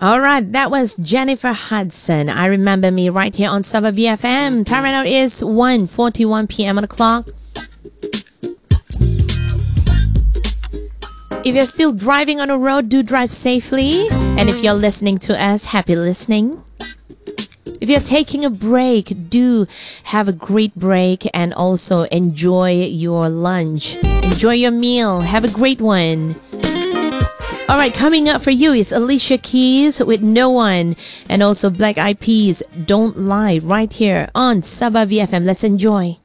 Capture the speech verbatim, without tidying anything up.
All right, that was Jennifer Hudson. I Remember Me right here on Saba B F M. Time right now is one forty-one p.m. on the clock. If you're still driving on the road, do drive safely. And if you're listening to us, happy listening. If you're taking a break, do have a great break and also enjoy your lunch. Enjoy your meal. Have a great one. All right, coming up for you is Alicia Keys with No One and also Black Eyed Peas, Don't Lie, right here on Saba V F M. Let's enjoy.